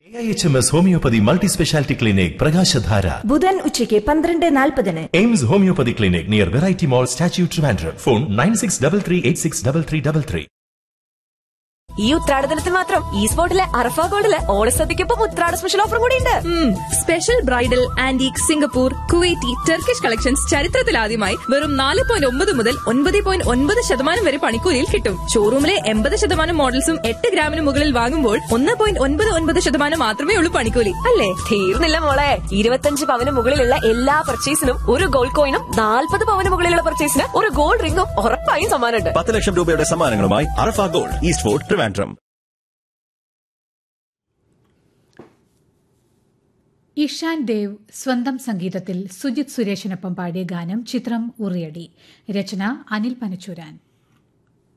AIHMS homeopathy multi speciality clinic പ്രകാശധാര ബുധൻ ഉച്ചയ്ക്ക് 12:40. AIIMS homeopathy clinic near variety മോൾ statue Trivandrum. Phone 9633863333. ഈ ഉത്രാടദിനത്തിൽ മാത്രം ഈ സ്പോട്ടിലെ അറഫ ഗോൾഡിലെ ഓണസദ്യക്കൊപ്പം ഉത്രാട സ്പെഷ്യൽ ഓഫർ കൂടിയുണ്ട്. Special bridal, antique, Singapore, Kuwaiti, Turkish collections ചരിത്രത്തിലാദ്യമായി വെറും 4.9 മുതൽ 9.9% വരെ പണിക്കൂലിയിൽ കിട്ടും. ഷോറൂമിലെ 80% മോഡൽസും 8 ഗ്രാമിന് മുകളിൽ വാങ്ങുമ്പോൾ 1.99% മാത്രമേ ഉള്ളൂ പണിക്കൂലി. അല്ലേ? തീർന്നില്ല മോളെ, 25 പവന് മുകളിലുള്ള എല്ലാ പർച്ചേസിനും ഒരു ഗോൾഡ് കോയിനും 40 പവന് മുകളിലുള്ള പർച്ചേസിന് ഒരു ഗോൾഡ് റിംഗും ഉറപ്പായും സമ്മാനമുണ്ട്. 10 ലക്ഷം രൂപയുടെ സമ്മാനങ്ങളുമായി അറഫ gold, east fort, Trivandrum. Ishan Dev സ്വന്തം സംഗീതത്തിൽ സുജിത് സുരേഷിനൊപ്പം പാടിയ ഗാനം ചിത്രം ഉറിയടി. രചന അനിൽ പനച്ചൂരാൻ.